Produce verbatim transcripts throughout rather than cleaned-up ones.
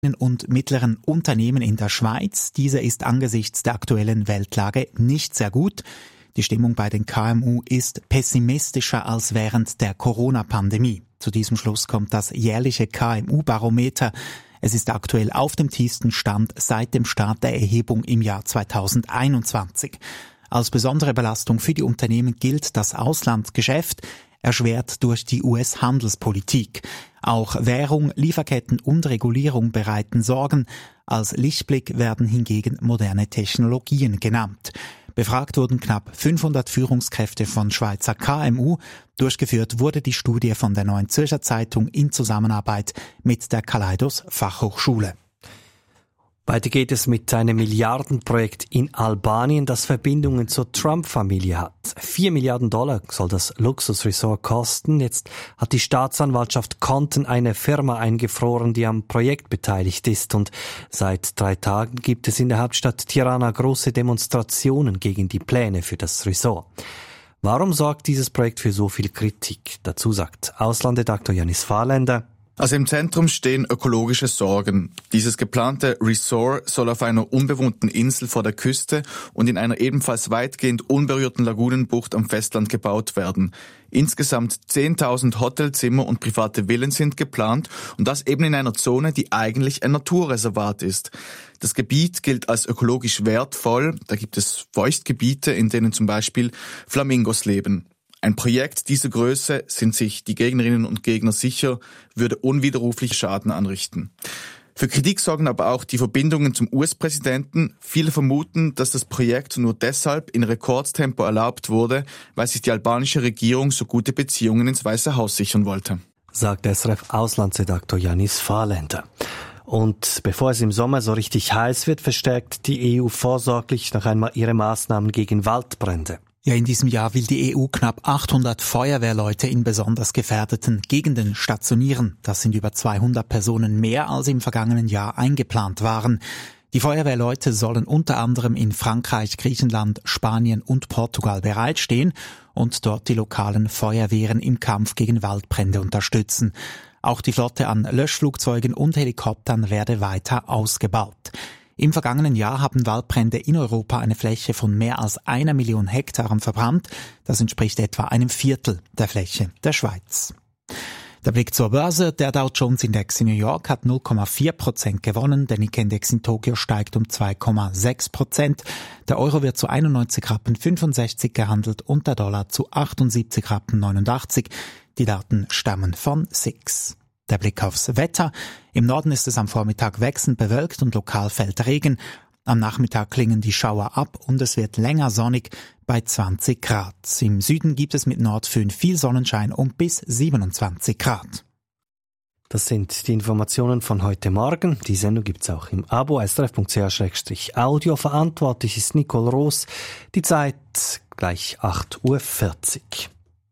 und mittleren Unternehmen in der Schweiz. Diese ist angesichts der aktuellen Weltlage nicht sehr gut. Die Stimmung bei den K M U ist pessimistischer als während der Corona-Pandemie. Zu diesem Schluss kommt das jährliche K M U-Barometer. Es ist aktuell auf dem tiefsten Stand seit dem Start der Erhebung im Jahr zweitausendeinundzwanzig. Als besondere Belastung für die Unternehmen gilt das Auslandsgeschäft, erschwert durch die U S-Handelspolitik. Auch Währung, Lieferketten und Regulierung bereiten Sorgen. Als Lichtblick werden hingegen moderne Technologien genannt. Befragt wurden knapp fünfhundert Führungskräfte von Schweizer K M U. Durchgeführt wurde die Studie von der Neuen Zürcher Zeitung in Zusammenarbeit mit der Kaleidos Fachhochschule. Weiter geht es mit einem Milliardenprojekt in Albanien, das Verbindungen zur Trump-Familie hat. Vier Milliarden Dollar soll das Luxusresort kosten. Jetzt hat die Staatsanwaltschaft Konten einer Firma eingefroren, die am Projekt beteiligt ist. Und seit drei Tagen gibt es in der Hauptstadt Tirana große Demonstrationen gegen die Pläne für das Resort. Warum sorgt dieses Projekt für so viel Kritik? Dazu sagt Auslandredaktor Janis Fahrländer: Also im Zentrum stehen ökologische Sorgen. Dieses geplante Resort soll auf einer unbewohnten Insel vor der Küste und in einer ebenfalls weitgehend unberührten Lagunenbucht am Festland gebaut werden. Insgesamt zehntausend Hotelzimmer und private Villen sind geplant und das eben in einer Zone, die eigentlich ein Naturreservat ist. Das Gebiet gilt als ökologisch wertvoll. Da gibt es Feuchtgebiete, in denen zum Beispiel Flamingos leben. Ein Projekt dieser Größe, sind sich die Gegnerinnen und Gegner sicher, würde unwiderruflich Schaden anrichten. Für Kritik sorgen aber auch die Verbindungen zum U S-Präsidenten. Viele vermuten, dass das Projekt nur deshalb in Rekordtempo erlaubt wurde, weil sich die albanische Regierung so gute Beziehungen ins Weiße Haus sichern wollte. Sagt S R F-Auslandsredaktor Janis Fahrländer. Und bevor es im Sommer so richtig heiß wird, verstärkt die E U vorsorglich noch einmal ihre Maßnahmen gegen Waldbrände. Ja, in diesem Jahr will die E U knapp achthundert Feuerwehrleute in besonders gefährdeten Gegenden stationieren. Das sind über zweihundert Personen mehr, als im vergangenen Jahr eingeplant waren. Die Feuerwehrleute sollen unter anderem in Frankreich, Griechenland, Spanien und Portugal bereitstehen und dort die lokalen Feuerwehren im Kampf gegen Waldbrände unterstützen. Auch die Flotte an Löschflugzeugen und Helikoptern werde weiter ausgebaut. Im vergangenen Jahr haben Waldbrände in Europa eine Fläche von mehr als einer Million Hektaren verbrannt. Das entspricht etwa einem Viertel der Fläche der Schweiz. Der Blick zur Börse. Der Dow Jones Index in New York hat null Komma vier Prozent gewonnen. Der Nikkei-Index in Tokio steigt um zwei Komma sechs Prozent. Der Euro wird zu einundneunzig Rappen fünfundsechzig gehandelt und der Dollar zu achtundsiebzig Rappen neunundachtzig. Die Daten stammen von S I X. Der Blick aufs Wetter. Im Norden ist es am Vormittag wechselnd bewölkt und lokal fällt Regen. Am Nachmittag klingen die Schauer ab und es wird länger sonnig bei zwanzig Grad. Im Süden gibt es mit Nordföhn viel Sonnenschein und bis siebenundzwanzig Grad. Das sind die Informationen von heute Morgen. Die Sendung gibt's auch im Abo s r f punkt c h slash audio. Verantwortlich ist Nicole Roos. Die Zeit gleich acht Uhr vierzig.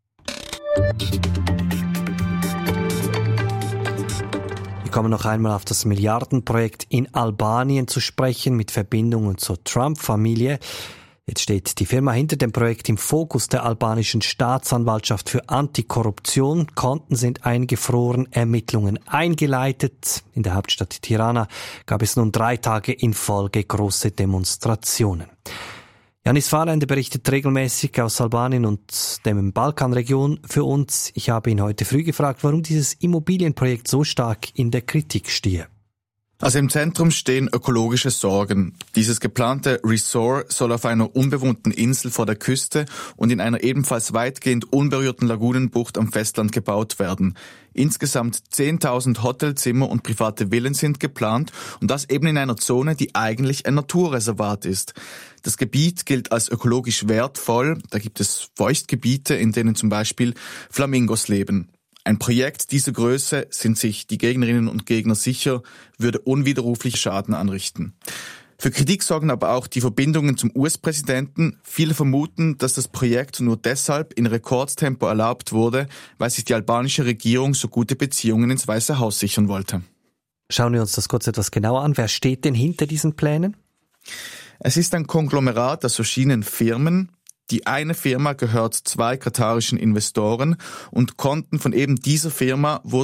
Wir kommen noch einmal auf das Milliardenprojekt in Albanien zu sprechen mit Verbindungen zur Trump-Familie. Jetzt steht die Firma hinter dem Projekt im Fokus der albanischen Staatsanwaltschaft für Antikorruption. Konten sind eingefroren, Ermittlungen eingeleitet. In der Hauptstadt Tirana gab es nun drei Tage in Folge große Demonstrationen. Janis Fahrländer berichtet regelmäßig aus Albanien und dem Balkanregion für uns. Ich habe ihn heute früh gefragt, warum dieses Immobilienprojekt so stark in der Kritik stehe. Also im Zentrum stehen ökologische Sorgen. Dieses geplante Resort soll auf einer unbewohnten Insel vor der Küste und in einer ebenfalls weitgehend unberührten Lagunenbucht am Festland gebaut werden. Insgesamt zehntausend Hotelzimmer und private Villen sind geplant und das eben in einer Zone, die eigentlich ein Naturreservat ist. Das Gebiet gilt als ökologisch wertvoll. Da gibt es Feuchtgebiete, in denen zum Beispiel Flamingos leben. Ein Projekt dieser Größe, sind sich die Gegnerinnen und Gegner sicher, würde unwiderruflich Schaden anrichten. Für Kritik sorgen aber auch die Verbindungen zum U S-Präsidenten. Viele vermuten, dass das Projekt nur deshalb in Rekordtempo erlaubt wurde, weil sich die albanische Regierung so gute Beziehungen ins Weiße Haus sichern wollte. Schauen wir uns das kurz etwas genauer an. Wer steht denn hinter diesen Plänen? Es ist ein Konglomerat aus verschiedenen Firmen. Die eine Firma gehört zwei katarischen Investoren und Konten von eben dieser Firma wurden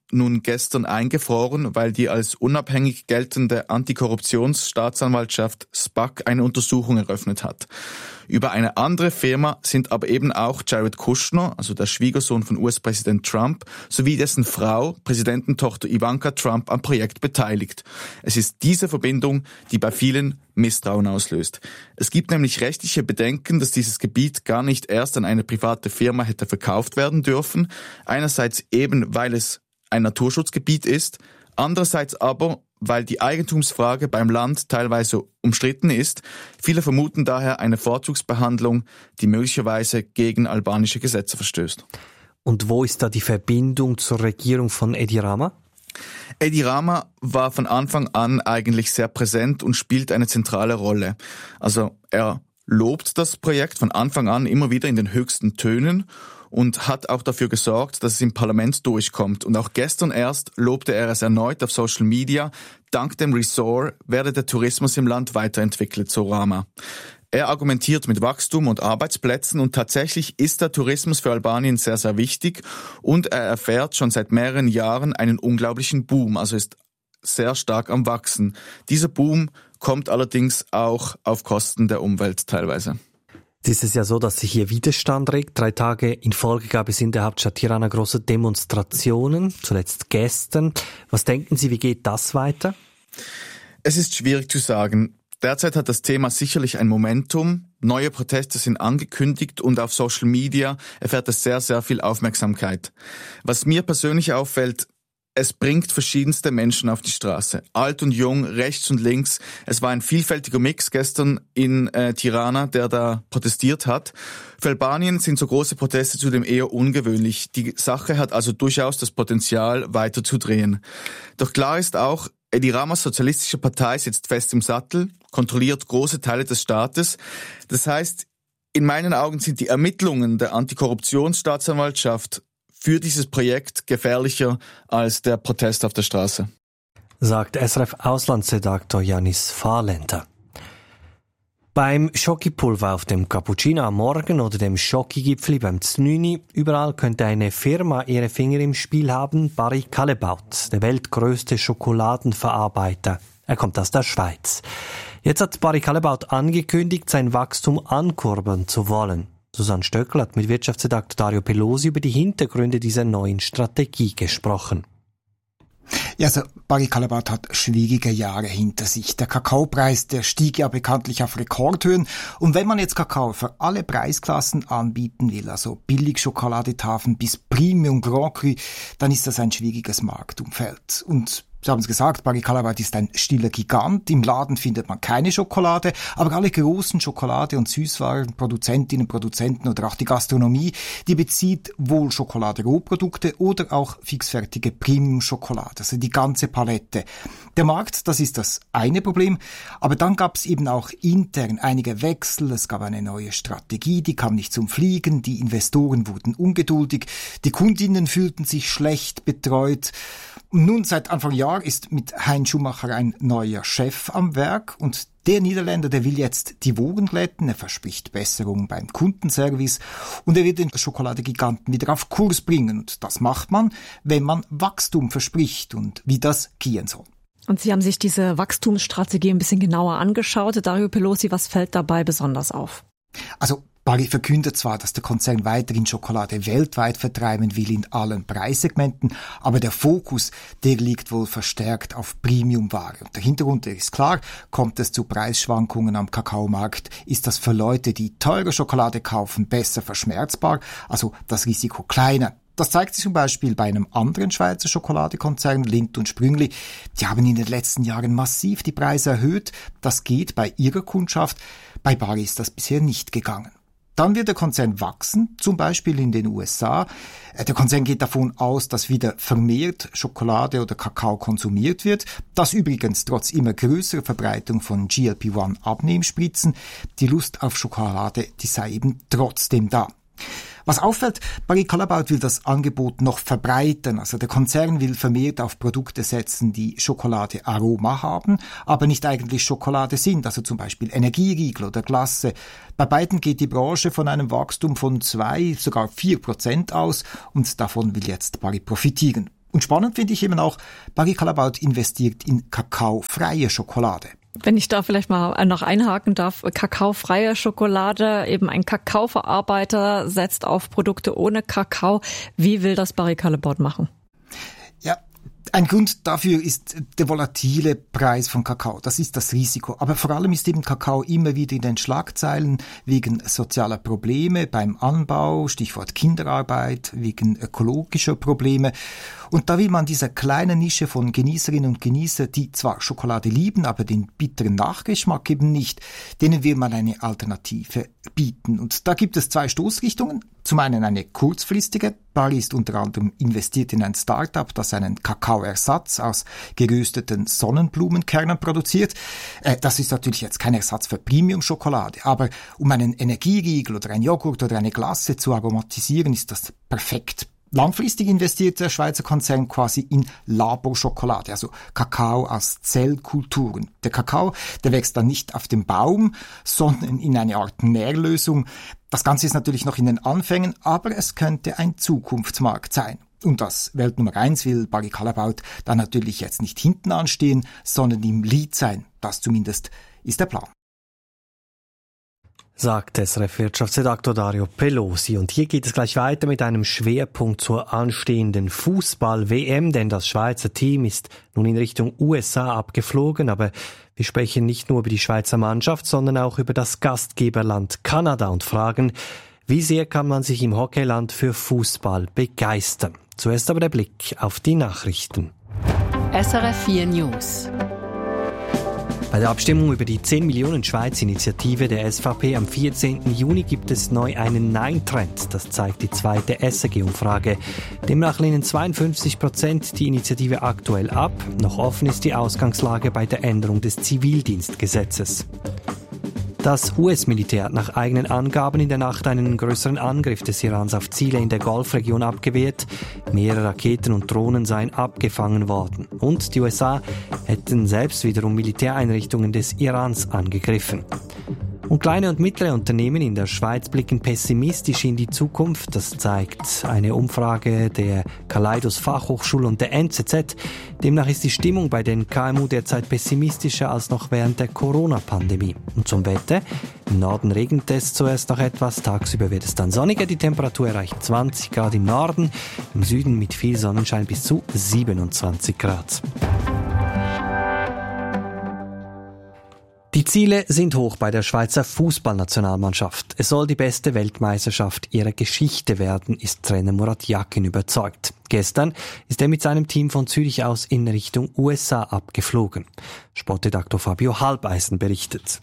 nun gestern eingefroren, weil die als unabhängig geltende Antikorruptionsstaatsanwaltschaft S P A C eine Untersuchung eröffnet hat. Über eine andere Firma sind aber eben auch Jared Kushner, also der Schwiegersohn von U S-Präsident Trump, sowie dessen Frau, Präsidententochter Ivanka Trump, am Projekt beteiligt. Es ist diese Verbindung, die bei vielen Misstrauen auslöst. Es gibt nämlich rechtliche Bedenken, dass dieses Gebiet gar nicht erst an eine private Firma hätte verkauft werden dürfen. Einerseits eben, weil es ein Naturschutzgebiet ist, andererseits aber, weil die Eigentumsfrage beim Land teilweise umstritten ist. Viele vermuten daher eine Vorzugsbehandlung, die möglicherweise gegen albanische Gesetze verstößt. Und wo ist da die Verbindung zur Regierung von Edi Rama? Edi Rama war von Anfang an eigentlich sehr präsent und spielt eine zentrale Rolle. Also er lobt das Projekt von Anfang an immer wieder in den höchsten Tönen und hat auch dafür gesorgt, dass es im Parlament durchkommt. Und auch gestern erst lobte er es erneut auf Social Media. Dank dem Resort werde der Tourismus im Land weiterentwickelt, so Rama. Er argumentiert mit Wachstum und Arbeitsplätzen und tatsächlich ist der Tourismus für Albanien sehr, sehr wichtig und er erfährt schon seit mehreren Jahren einen unglaublichen Boom, also ist sehr stark am Wachsen. Dieser Boom kommt allerdings auch auf Kosten der Umwelt teilweise. Es ist ja so, dass sich hier Widerstand regt. Drei Tage in Folge gab es in der Hauptstadt Tirana große Demonstrationen, zuletzt gestern. Was denken Sie, wie geht das weiter? Es ist schwierig zu sagen. Derzeit hat das Thema sicherlich ein Momentum. Neue Proteste sind angekündigt und auf Social Media erfährt es sehr, sehr viel Aufmerksamkeit. Was mir persönlich auffällt, es bringt verschiedenste Menschen auf die Straße. Alt und jung, rechts und links. Es war ein vielfältiger Mix gestern in äh, Tirana, der da protestiert hat. Für Albanien sind so große Proteste zudem eher ungewöhnlich. Die Sache hat also durchaus das Potenzial, weiter zu drehen. Doch klar ist auch, Edi Ramas sozialistische Partei sitzt fest im Sattel, kontrolliert große Teile des Staates. Das heißt, in meinen Augen sind die Ermittlungen der Antikorruptionsstaatsanwaltschaft für dieses Projekt gefährlicher als der Protest auf der Straße. Sagt S R F-Auslandsredaktor Janis Fahrländer. Beim Schokipulver auf dem Cappuccino am Morgen oder dem Schokigipfeli beim Znüni, überall könnte eine Firma ihre Finger im Spiel haben. Barry Callebaut, der weltgrößte Schokoladenverarbeiter. Er kommt aus der Schweiz. Jetzt hat Barry Callebaut angekündigt, sein Wachstum ankurbeln zu wollen. Susanne Stöckl hat mit Wirtschaftsredakteur Dario Pelosi über die Hintergründe dieser neuen Strategie gesprochen. Ja, also Barry Callebaut hat schwierige Jahre hinter sich. Der Kakaopreis, der stieg ja bekanntlich auf Rekordhöhen. Und wenn man jetzt Kakao für alle Preisklassen anbieten will, also Billig-Schokoladetafeln bis Premium Grand Cru, dann ist das ein schwieriges Marktumfeld. Und Sie haben es gesagt, Barry Callebaut ist ein stiller Gigant. Im Laden findet man keine Schokolade, aber alle großen Schokolade- und Süßwarenproduzentinnen, Produzenten oder auch die Gastronomie, die bezieht wohl Schokolade-Rohprodukte oder auch fixfertige Premium-Schokolade, also die ganze Palette. Der Markt, das ist das eine Problem, aber dann gab es eben auch intern einige Wechsel, es gab eine neue Strategie, die kam nicht zum Fliegen, die Investoren wurden ungeduldig, die Kundinnen fühlten sich schlecht betreut. Nun, seit Anfang Jahr ist mit Hein Schumacher ein neuer Chef am Werk und der Niederländer, der will jetzt die Wogen glätten, er verspricht Besserung beim Kundenservice und er wird den Schokoladegiganten wieder auf Kurs bringen. Und das macht man, wenn man Wachstum verspricht und wie das gehen soll. Und Sie haben sich diese Wachstumsstrategie ein bisschen genauer angeschaut. Dario Pelosi, was fällt dabei besonders auf? Also Barry verkündet zwar, dass der Konzern weiterhin Schokolade weltweit vertreiben will in allen Preissegmenten, aber der Fokus, der liegt wohl verstärkt auf Premiumware. Und der Hintergrund ist klar, kommt es zu Preisschwankungen am Kakaomarkt, ist das für Leute, die teure Schokolade kaufen, besser verschmerzbar, also das Risiko kleiner. Das zeigt sich zum Beispiel bei einem anderen Schweizer Schokoladekonzern, Lindt und Sprüngli. Die haben in den letzten Jahren massiv die Preise erhöht. Das geht bei ihrer Kundschaft. Bei Barry ist das bisher nicht gegangen. Dann wird der Konzern wachsen, zum Beispiel in den U S A. Der Konzern geht davon aus, dass wieder vermehrt Schokolade oder Kakao konsumiert wird. Das übrigens trotz immer größerer Verbreitung von G L P eins Abnehmspritzen. Die Lust auf Schokolade, die sei eben trotzdem da. Was auffällt, Barry Callebaut will das Angebot noch verbreitern. Also der Konzern will vermehrt auf Produkte setzen, die Schokolade-Aroma haben, aber nicht eigentlich Schokolade sind, also zum Beispiel Energieriegel oder Glasse. Bei beiden geht die Branche von einem Wachstum von zwei, sogar vier Prozent aus und davon will jetzt Barry profitieren. Und spannend finde ich eben auch, Barry Callebaut investiert in kakaofreie Schokolade. Wenn ich da vielleicht mal noch einhaken darf, kakaofreie Schokolade, eben ein Kakaoverarbeiter setzt auf Produkte ohne Kakao. Wie will das Barry Callebaut machen? Ja, ein Grund dafür ist der volatile Preis von Kakao. Das ist das Risiko. Aber vor allem ist eben Kakao immer wieder in den Schlagzeilen wegen sozialer Probleme beim Anbau, Stichwort Kinderarbeit, wegen ökologischer Probleme. Und da will man dieser kleinen Nische von Genießerinnen und Genießern, die zwar Schokolade lieben, aber den bitteren Nachgeschmack eben nicht, denen will man eine Alternative bieten. Und da gibt es zwei Stoßrichtungen. Zum einen eine kurzfristige. Barry ist unter anderem investiert in ein Start-up, das einen Kakaoersatz aus gerösteten Sonnenblumenkernen produziert. Äh, das ist natürlich jetzt kein Ersatz für Premium-Schokolade, aber um einen Energieriegel oder ein Joghurt oder eine Glace zu aromatisieren, ist das perfekt. Langfristig investiert der Schweizer Konzern quasi in Laborschokolade, also Kakao aus Zellkulturen. Der Kakao, der wächst dann nicht auf dem Baum, sondern in eine Art Nährlösung. Das Ganze ist natürlich noch in den Anfängen, aber es könnte ein Zukunftsmarkt sein. Und das Welt Nummer eins will Barry Callebaut dann natürlich jetzt nicht hinten anstehen, sondern im Lead sein. Das zumindest ist der Plan. Sagt S R F-Wirtschaftsredaktor Dario Pelosi. Und hier geht es gleich weiter mit einem Schwerpunkt zur anstehenden Fußball-W M, denn das Schweizer Team ist nun in Richtung U S A abgeflogen, aber wir sprechen nicht nur über die Schweizer Mannschaft, sondern auch über das Gastgeberland Kanada und fragen, wie sehr kann man sich im Hockeyland für Fußball begeistern? Zuerst aber der Blick auf die Nachrichten. S R F vier News. Bei der Abstimmung über die zehn Millionen Schweiz-Initiative der S V P am vierzehnten Juni gibt es neu einen Nein-Trend. Das zeigt die zweite S R G-Umfrage. Demnach lehnen zweiundfünfzig Prozent die Initiative aktuell ab. Noch offen ist die Ausgangslage bei der Änderung des Zivildienstgesetzes. Das U S-Militär hat nach eigenen Angaben in der Nacht einen größeren Angriff des Irans auf Ziele in der Golfregion abgewehrt. Mehrere Raketen und Drohnen seien abgefangen worden. Und die U S A hätten selbst wiederum Militäreinrichtungen des Irans angegriffen. Und kleine und mittlere Unternehmen in der Schweiz blicken pessimistisch in die Zukunft. Das zeigt eine Umfrage der Kaleidos Fachhochschule und der N Z Z. Demnach ist die Stimmung bei den K M U derzeit pessimistischer als noch während der Corona-Pandemie. Und zum Wetter. Im Norden regnet es zuerst noch etwas. Tagsüber wird es dann sonniger. Die Temperatur erreicht zwanzig Grad im Norden. Im Süden mit viel Sonnenschein bis zu siebenundzwanzig Grad. Die Ziele sind hoch bei der Schweizer Fußballnationalmannschaft. Es soll die beste Weltmeisterschaft ihrer Geschichte werden, ist Trainer Murat Yakin überzeugt. Gestern ist er mit seinem Team von Zürich aus in Richtung U S A abgeflogen. Sportredaktor Fabio Halbeisen berichtet.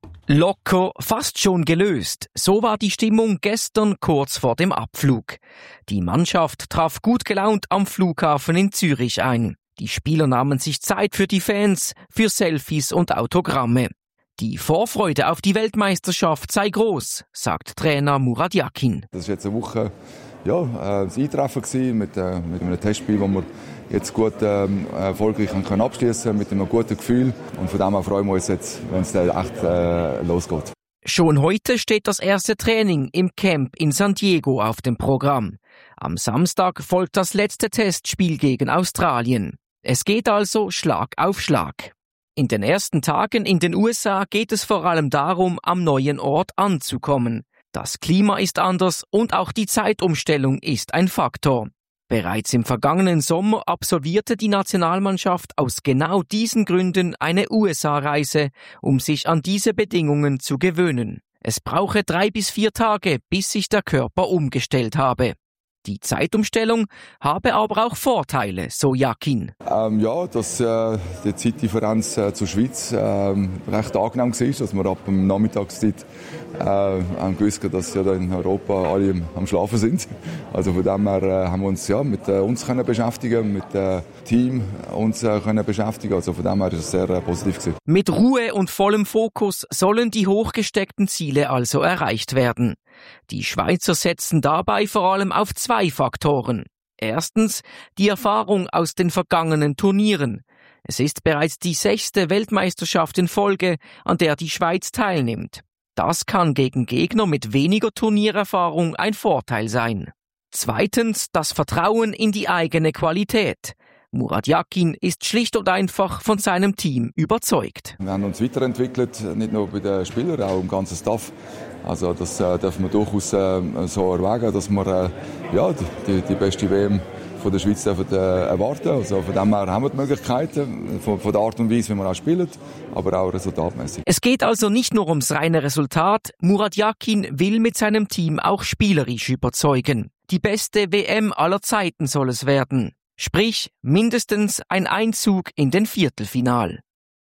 Locker, fast schon gelöst. So war die Stimmung gestern kurz vor dem Abflug. Die Mannschaft traf gut gelaunt am Flughafen in Zürich ein. Die Spieler nahmen sich Zeit für die Fans, für Selfies und Autogramme. Die Vorfreude auf die Weltmeisterschaft sei groß, sagt Trainer Murat Yakin. Das war jetzt eine Woche ja, äh, das Eintreffen gewesen mit, äh, mit einem Testspiel, das wir jetzt gut äh, erfolgreich können abschließen mit einem guten Gefühl. Und von dem her freuen wir uns jetzt, wenn es dann echt äh, losgeht. Schon heute steht das erste Training im Camp in San Diego auf dem Programm. Am Samstag folgt das letzte Testspiel gegen Australien. Es geht also Schlag auf Schlag. In den ersten Tagen in den U S A geht es vor allem darum, am neuen Ort anzukommen. Das Klima ist anders und auch die Zeitumstellung ist ein Faktor. Bereits im vergangenen Sommer absolvierte die Nationalmannschaft aus genau diesen Gründen eine U S A-Reise, um sich an diese Bedingungen zu gewöhnen. Es brauche drei bis vier Tage, bis sich der Körper umgestellt habe. Die Zeitumstellung habe aber auch Vorteile, so Yakin. Ähm, ja, dass äh, die Zeitdifferenz äh, zur Schweiz äh, recht angenehm war, dass wir ab dem Nachmittagszeit äh, haben gewusst, dass ja in Europa alle am Schlafen sind. Also von dem her äh, haben wir uns ja mit äh, uns können beschäftigen, mit dem äh, Team uns äh, können beschäftigen. Also von dem her ist es sehr äh, positiv gewesen. Mit Ruhe und vollem Fokus sollen die hochgesteckten Ziele also erreicht werden. Die Schweizer setzen dabei vor allem auf zwei Faktoren. Erstens die Erfahrung aus den vergangenen Turnieren. Es ist bereits die sechste Weltmeisterschaft in Folge, an der die Schweiz teilnimmt. Das kann gegen Gegner mit weniger Turniererfahrung ein Vorteil sein. Zweitens das Vertrauen in die eigene Qualität. Murat Yakin ist schlicht und einfach von seinem Team überzeugt. Wir haben uns weiterentwickelt, nicht nur bei den Spielern, auch im ganzen Staff. Also das äh, darf man durchaus äh, so erwägen, dass wir äh, ja, die, die beste W M von der Schweiz dürfen, äh, erwarten. Also von dem her haben wir die Möglichkeiten, von, von der Art und Weise, wie wir auch spielen, aber auch resultatmäßig. Es geht also nicht nur ums reine Resultat. Murat Yakin will mit seinem Team auch spielerisch überzeugen. Die beste W M aller Zeiten soll es werden. Sprich, mindestens ein Einzug in den Viertelfinal.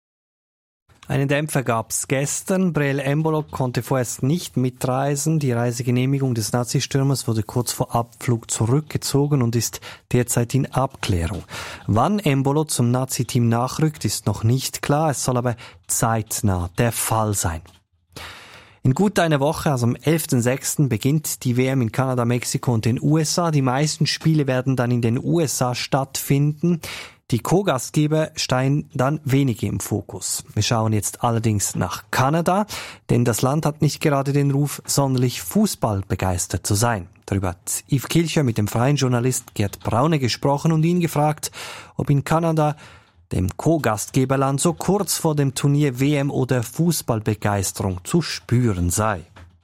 Einen Dämpfer gab's gestern. Breel Embolo konnte vorerst nicht mitreisen. Die Reisegenehmigung des Nazi-Stürmers wurde kurz vor Abflug zurückgezogen und ist derzeit in Abklärung. Wann Embolo zum Nazi-Team nachrückt, ist noch nicht klar. Es soll aber zeitnah der Fall sein. In gut einer Woche, also am elften sechsten beginnt die W M in Kanada, Mexiko und den U S A. Die meisten Spiele werden dann in den U S A stattfinden. Die Co-Gastgeber stehen dann wenige im Fokus. Wir schauen jetzt allerdings nach Kanada, denn das Land hat nicht gerade den Ruf, sonderlich Fußball begeistert zu sein. Darüber hat Yves Kilcher mit dem freien Journalist Gerd Braune gesprochen und ihn gefragt, ob in Kanada, dem Co-Gastgeberland, so kurz vor dem Turnier W M oder Fußballbegeisterung zu spüren sei.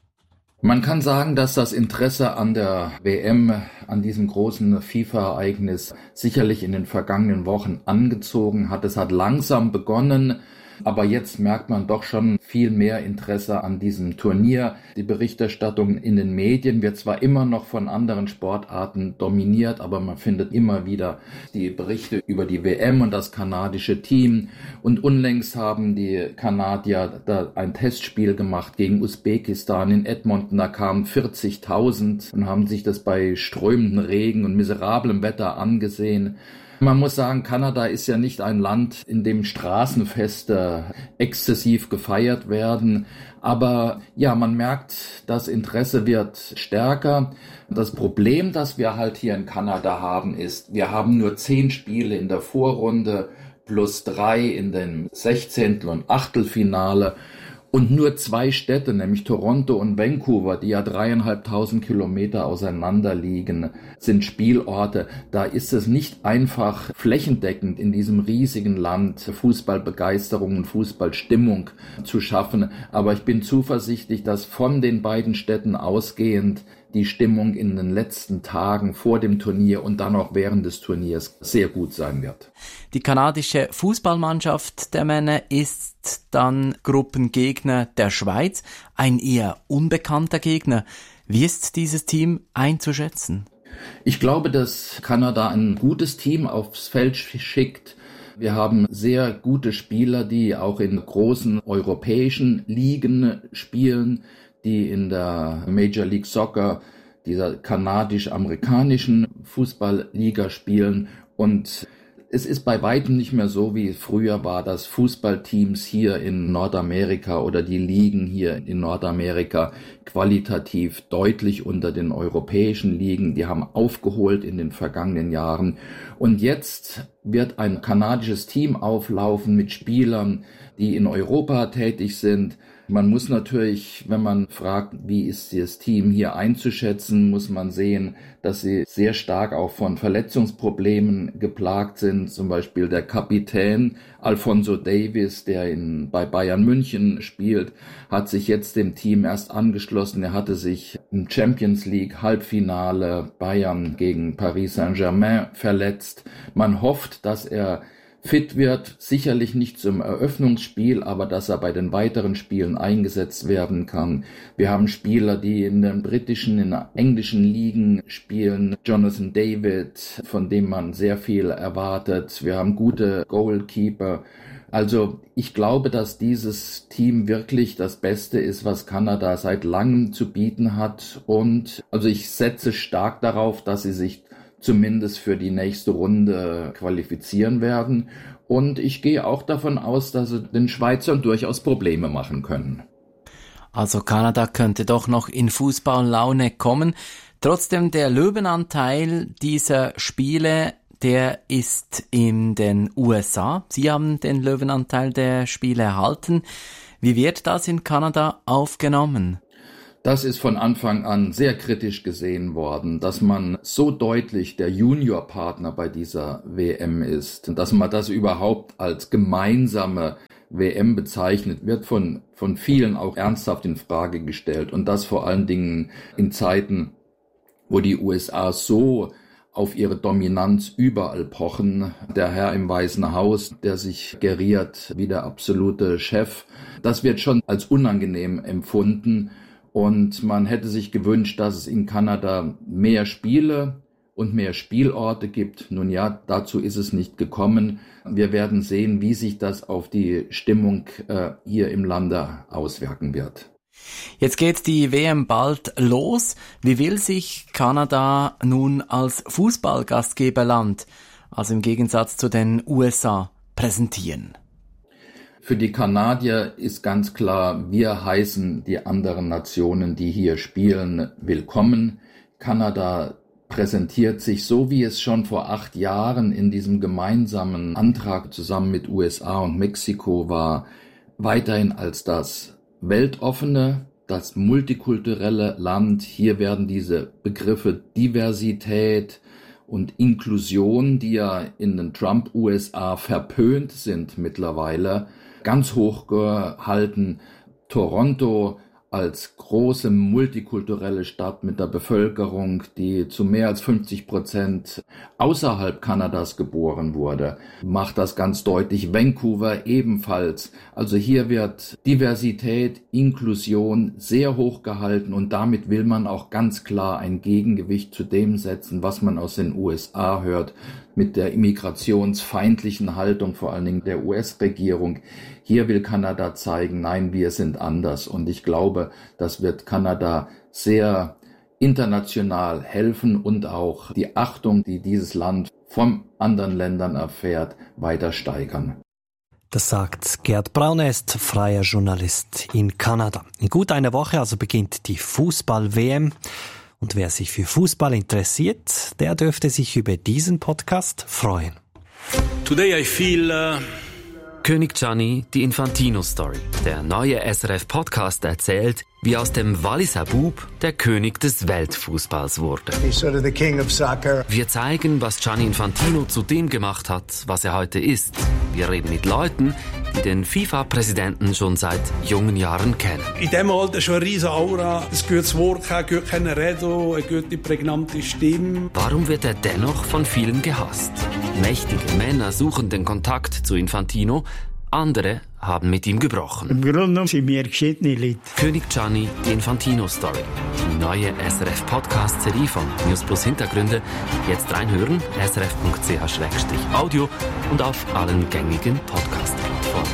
Man kann sagen, dass das Interesse an der W M, an diesem großen FIFA-Ereignis sicherlich in den vergangenen Wochen angezogen hat. Es hat langsam begonnen, aber jetzt merkt man doch schon viel mehr Interesse an diesem Turnier. Die Berichterstattung in den Medien wird zwar immer noch von anderen Sportarten dominiert, aber man findet immer wieder die Berichte über die W M und das kanadische Team. Und unlängst haben die Kanadier da ein Testspiel gemacht gegen Usbekistan in Edmonton. Da kamen vierzigtausend und haben sich das bei strömendem Regen und miserablem Wetter angesehen. Man muss sagen, Kanada ist ja nicht ein Land, in dem Straßenfeste exzessiv gefeiert werden. Aber ja, man merkt, das Interesse wird stärker. Das Problem, das wir halt hier in Kanada haben, ist, wir haben nur zehn Spiele in der Vorrunde plus drei in den Sechzehntel- und Achtelfinale. Und nur zwei Städte, nämlich Toronto und Vancouver, die ja dreieinhalbtausend Kilometer auseinander liegen, sind Spielorte. Da ist es nicht einfach flächendeckend in diesem riesigen Land Fußballbegeisterung und Fußballstimmung zu schaffen. Aber ich bin zuversichtlich, dass von den beiden Städten ausgehend die Stimmung in den letzten Tagen vor dem Turnier und dann auch während des Turniers sehr gut sein wird. Die kanadische Fußballmannschaft der Männer ist dann Gruppengegner der Schweiz, ein eher unbekannter Gegner. Wie ist dieses Team einzuschätzen? Ich glaube, dass Kanada ein gutes Team aufs Feld schickt. Wir haben sehr gute Spieler, die auch in großen europäischen Ligen spielen, die in der Major League Soccer, dieser kanadisch-amerikanischen Fußballliga spielen. Und es ist bei weitem nicht mehr so, wie es früher war, dass Fußballteams hier in Nordamerika oder die Ligen hier in Nordamerika qualitativ deutlich unter den europäischen Ligen, die haben aufgeholt in den vergangenen Jahren. Und jetzt wird ein kanadisches Team auflaufen mit Spielern, die in Europa tätig sind. Man muss natürlich, wenn man fragt, wie ist das Team hier einzuschätzen, muss man sehen, dass sie sehr stark auch von Verletzungsproblemen geplagt sind. Zum Beispiel der Kapitän Alphonso Davies, der in, bei Bayern München spielt, hat sich jetzt dem Team erst angeschlossen. Er hatte sich im Champions League Halbfinale Bayern gegen Paris Saint-Germain verletzt. Man hofft, dass er fit wird, sicherlich nicht zum Eröffnungsspiel, aber dass er bei den weiteren Spielen eingesetzt werden kann. Wir haben Spieler, die in den britischen, in den englischen Ligen spielen. Jonathan David, von dem man sehr viel erwartet. Wir haben gute Goalkeeper. Also ich glaube, dass dieses Team wirklich das Beste ist, was Kanada seit langem zu bieten hat. Und also ich setze stark darauf, dass sie sich zumindest für die nächste Runde qualifizieren werden. Und ich gehe auch davon aus, dass sie den Schweizern durchaus Probleme machen können. Also Kanada könnte doch noch in Fußballlaune kommen. Trotzdem, der Löwenanteil dieser Spiele, der ist in den U S A. Sie haben den Löwenanteil der Spiele erhalten. Wie wird das in Kanada aufgenommen? Das ist von Anfang an sehr kritisch gesehen worden, dass man so deutlich der Juniorpartner bei dieser W M ist und dass man das überhaupt als gemeinsame W M bezeichnet, wird von, von vielen auch ernsthaft in Frage gestellt. Und das vor allen Dingen in Zeiten, wo die U S A so auf ihre Dominanz überall pochen. Der Herr im Weißen Haus, der sich geriert wie der absolute Chef, das wird schon als unangenehm empfunden. Und man hätte sich gewünscht, dass es in Kanada mehr Spiele und mehr Spielorte gibt. Nun ja, dazu ist es nicht gekommen. Wir werden sehen, wie sich das auf die Stimmung äh, hier im Lande auswirken wird. Jetzt geht die W M bald los. Wie will sich Kanada nun als Fußballgastgeberland, also im Gegensatz zu den U S A, präsentieren? Für die Kanadier ist ganz klar, wir heißen die anderen Nationen, die hier spielen, willkommen. Kanada präsentiert sich so, wie es schon vor acht Jahren in diesem gemeinsamen Antrag zusammen mit U S A und Mexiko war, weiterhin als das weltoffene, das multikulturelle Land. Hier werden diese Begriffe Diversität und Inklusion, die ja in den Trump-U S A verpönt sind mittlerweile, ganz hoch gehalten. Toronto als große multikulturelle Stadt mit der Bevölkerung, die zu mehr als fünfzig Prozent außerhalb Kanadas geboren wurde, macht das ganz deutlich. Vancouver ebenfalls. Also hier wird Diversität, Inklusion sehr hoch gehalten und damit will man auch ganz klar ein Gegengewicht zu dem setzen, was man aus den U S A hört, mit der immigrationsfeindlichen Haltung, vor allen Dingen der U S-Regierung. Hier will Kanada zeigen, nein, wir sind anders. Und ich glaube, das wird Kanada sehr international helfen und auch die Achtung, die dieses Land von anderen Ländern erfährt, weiter steigern. Das sagt Gerd Braun, er ist freier Journalist in Kanada. In gut einer Woche also beginnt die Fußball-W M. Und wer sich für Fußball interessiert, der dürfte sich über diesen Podcast freuen. Today I feel uh König Gianni, die Infantino-Story. Der neue S R F-Podcast erzählt, wie aus dem Walliser Bub der König des Weltfußballs wurde. He's sort of the king of soccer. Wir zeigen, was Gianni Infantino zu dem gemacht hat, was er heute ist. Wir reden mit Leuten, die den FIFA-Präsidenten schon seit jungen Jahren kennen. In dem Alter schon eine riesige Aura, ein gutes Wort, ein gutes Reden, eine gute, prägnante Stimme. Warum wird er dennoch von vielen gehasst? Mächtige Männer suchen den Kontakt zu Infantino, andere haben mit ihm gebrochen. Im Grunde genommen sind wir geschiedene Leute. König Gianni, die Infantino-Story. Die neue S R F-Podcast-Serie von News Plus Hintergründe. Jetzt reinhören, s r f punkt c h slash audio und auf allen gängigen Podcast-Plattformen.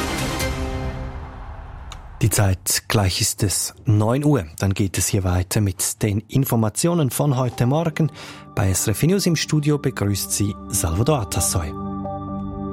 Die Zeit gleich ist es neun Uhr. Dann geht es hier weiter mit den Informationen von heute Morgen. Bei S R F News im Studio begrüßt Sie Salvador Atassoy.